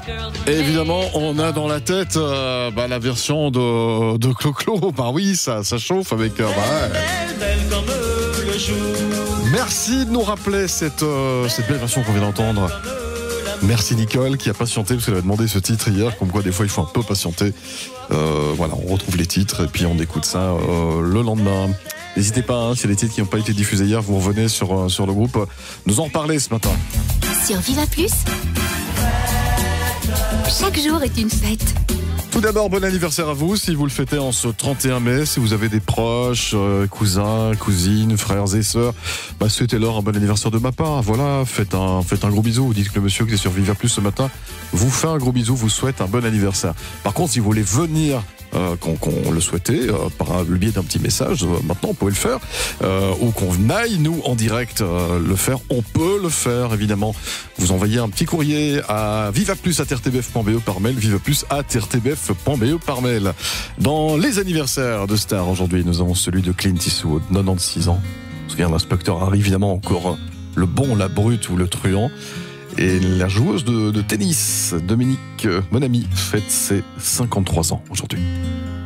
Et évidemment, on a dans la tête la version de Clo-Clo. Bah oui, ça chauffe avec... Merci de nous rappeler cette belle version qu'on vient d'entendre. Merci Nicole qui a patienté parce qu'elle avait demandé ce titre hier, comme quoi des fois il faut un peu patienter. Voilà, on retrouve les titres et puis on écoute ça le lendemain. N'hésitez pas, s'il y a des titres qui n'ont pas été diffusés hier, vous revenez sur le groupe nous en reparler ce matin. Sur Viva Plus, chaque jour est une fête. Tout d'abord, bon anniversaire à vous, si vous le fêtez en ce 31 mai, si vous avez des proches, cousins, cousines, frères et sœurs, souhaitez-leur un bon anniversaire de ma part. Voilà, faites un gros bisou. Vous dites que le monsieur qui est sur Viva Plus ce matin vous fait un gros bisou, vous souhaite un bon anniversaire. Par contre, si vous voulez venir qu'on le souhaitait par le biais d'un petit message, maintenant on peut le faire, ou qu'on aille nous en direct le faire, on peut le faire évidemment. Vous envoyez un petit courrier à vivaplus@rtbf.be par mail, vivaplus@rtbf.be par mail. Dans les anniversaires de stars aujourd'hui, nous avons celui de Clint Eastwood, 96 ans. On se souvient, l'inspecteur Harry, évidemment, encore le bon, la brute ou le truand. Et la joueuse de tennis, Dominique Monami, fête ses 53 ans aujourd'hui.